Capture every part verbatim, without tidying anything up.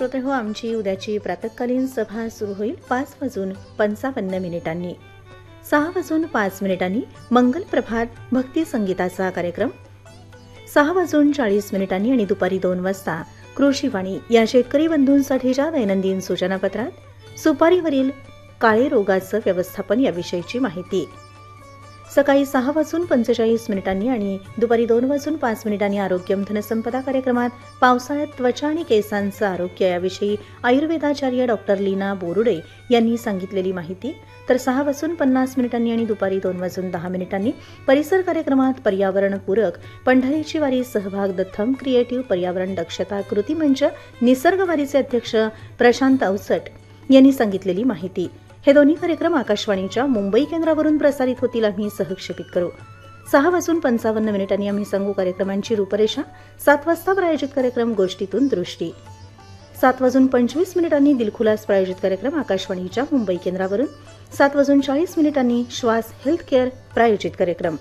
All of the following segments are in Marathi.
श्रोतेहो, आमची उद्याची प्रातःकालीन सभा सुरू होईल पाच वाजून पंचावन्न मिनिटांनी. सहा वाजून पाच मिनिटांनी मंगल प्रभात भक्ती संगीताचा कार्यक्रम. सहा वाजून चाळीस मिनिटांनी आणि दुपारी दोन वाजता कृषीवाणी या शेतकरी बंधूंसाठीच्या दैनंदिन सूचनापत्रात सुपारीवरील काळे रोगाचं व्यवस्थापन याविषयीची माहिती. सकाळी सहा वाजून पंचेचाळीस मिनिटांनी आणि दुपारी दोन वाजून पाच मिनिटांनी आरोग्यम धनसंपदा कार्यक्रमात पावसाळ्यात त्वचा आणि केसांचं आरोग्य याविषयी आयुर्वेदाचार्य डॉक्टर लीना बोरुडे यांनी सांगितलेली माहिती. तर सहा वाजून पन्नास मिनिटांनी आणि दुपारी दोन वाजून दहा मिनिटांनी परिसर कार्यक्रमात पर्यावरणपूरक पंढरीची वारी सहभाग द थंब क्रिएटिव्ह पर्यावरण दक्षता कृती मंच निसर्ग वारीचे अध्यक्ष प्रशांत अवचट यांनी सांगितलेली माहिती. हे दोन्ही कार्यक्रम आकाशवाणीच्या मुंबई केंद्रावरून प्रसारित होतील. आम्ही सहक्षेपित करू. सहा वाजून पंचावन्न मिनिटांनी आम्ही सांगू कार्यक्रमांची रूपरेषा. सात वाजता प्रायोजित कार्यक्रम गोष्टीतून दृष्टी. सात वाजून पंचवीस मिनिटांनी दिलखुलास प्रायोजित कार्यक्रम आकाशवाणीच्या मुंबई केंद्रावरून. सात वाजून चाळीस मिनिटांनी श्वास हेल्थ केअर प्रायोजित कार्यक्रम.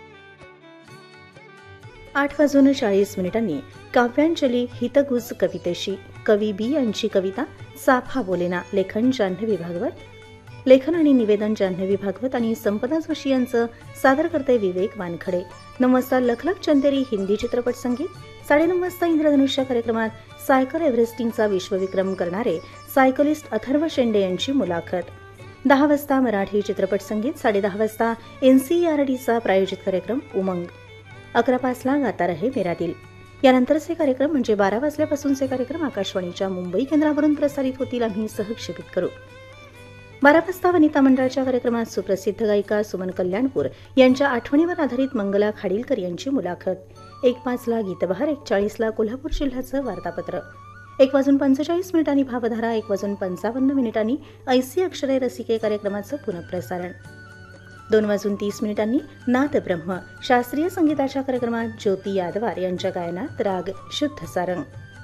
आठ वाजून चाळीस मिनिटांनी काव्यांजली हितगुज कवितेशी कवी बी यांची कविता साफा बोलेना. लेखन जान्हवी भागवत. लेखन आणि निवेदन जान्हवी भागवत आणि संपदा जोशी यांचं. सादर करते विवेक वानखडे. नऊ वाजता लखलख चंदेरी हिंदी चित्रपट संगीत. साडेनऊ वाजता इंद्रधनुष्य कार्यक्रमात सायकल एव्हरेस्टिंगचा विश्वविक्रम करणारे सायकलिस्ट अथर्व शेंडे यांची मुलाखत. दहा वाजता मराठी चित्रपट संगीत. साडेदहा वाजता एनसीईआरडीचा प्रायोजित कार्यक्रम उमंग. अकरा पाचला गाता रहे मेरा दिल. यानंतरचे कार्यक्रम म्हणजे बारा वाजल्यापासूनचे कार्यक्रम आकाशवाणीच्या मुंबई केंद्रावरून प्रसारित होतील. आम्ही सहक्षेपित करू. बारा वाजता वनिता मंडळाच्या कार्यक्रमात सुप्रसिद्ध गायिका सुमन कल्याणपूर यांच्या आठवणीवर आधारित मंगला खाडीलकर यांची मुलाखत. एक पाचला गीतबहार. एक चाळीसला कोल्हापूर जिल्ह्याचं वार्तापत्र. एक वाजून पंचेचाळीस मिनिटांनी भावधारा. एक वाजून पंचावन्न मिनिटांनी ऐसी अक्षरे रसिके कार्यक्रमाचं पुनःप्रसारण. दोन वाजून तीस मिनिटांनी नाद ब्रह्म शास्त्रीय संगीताच्या कार्यक्रमात ज्योती यादवार यांच्या गायनात राग शुद्ध सारंग.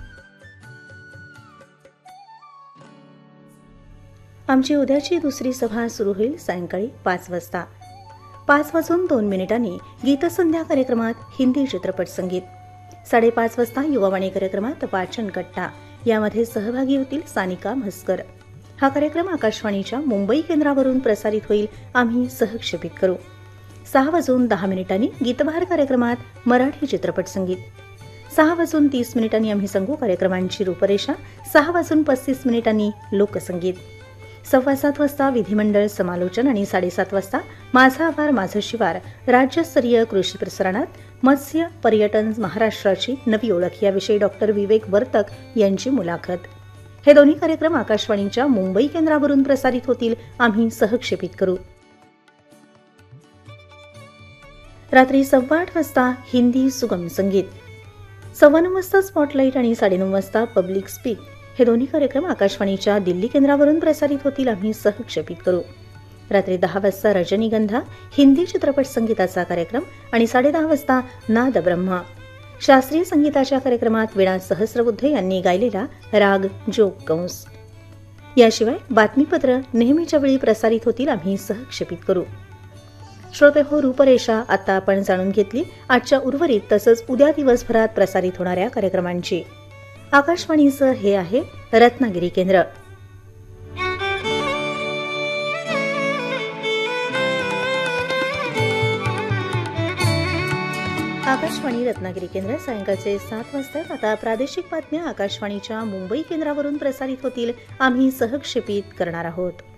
आमची उद्याची दुसरी सभा सुरू होईल सायंकाळी पाच वाजता. पाच वाजून दोन मिनिटांनी गीतसंध्या कार्यक्रमात हिंदी चित्रपट संगीत. साडेपाच वाजता युवावाणी कार्यक्रमात वाचन कट्टा. यामध्ये सहभागी होतील सानिका म्हस्कर. हा कार्यक्रम आकाशवाणीच्या मुंबई केंद्रावरून प्रसारित होईल. आम्ही सहक्षेपित करू. सहा वाजून दहा मिनिटांनी गीतबहार कार्यक्रमात मराठी चित्रपट संगीत. सहा वाजून तीस मिनिटांनी आम्ही सांगू कार्यक्रमांची रूपरेषा. सहा वाजून पस्तीस मिनिटांनी लोकसंगीत. सव्वा सात वाजता विधिमंडळ समालोचन आणि साडेसात वाजता माझा आभार माझं शिवार राज्यस्तरीय कृषी प्रसारणात मत्स्य पर्यटन महाराष्ट्राची नवी ओळख याविषयी डॉक्टर विवेक वर्तक यांची मुलाखत. हे दोन्ही कार्यक्रम आकाशवाणीच्या मुंबई केंद्रावरून प्रसारित होतील. आम्ही सहक्षेपित करू. रात्री सव्वा आठ वाजता हिंदी सुगम संगीत. सव्वा नऊ वाजता स्पॉटलाईट आणि साडेनऊ वाजता पब्लिक स्पीक हे दोन्ही कार्यक्रम आकाशवाणीच्या दिल्ली केंद्रावरून प्रसारित होतील. आम्ही सहक्षेपित करू. रात्री दहा वाजता रजनीगंधा हिंदी चित्रपट संगीताचा कार्यक्रम आणि साडेदहा वाजता नाद ब्रह्म शास्त्रीय संगीताच्या कार्यक्रमात वीणा सहस्रबुद्धे यांनी गायलेला राग जोग कंस. याशिवाय बातमीपत्र नेहमीच्या वेळी प्रसारित होतील. आम्ही सहक्षेपित करू. श्रोतेहो, रूपरेषा आता आपण जाणून घेतली आजच्या उर्वरित तसंच उद्या दिवसभरात प्रसारित होणाऱ्या कार्यक्रमांची. आकाशवाणीचं हे आहे रत्नागिरी केंद्र. आकाशवाणी रत्नागिरी केंद्र सायंकाळचे सात वाजता. आता प्रादेशिक बातम्या आकाशवाणीच्या मुंबई केंद्रावरून प्रसारित होतील. आम्ही सहक्षेपित करणार आहोत.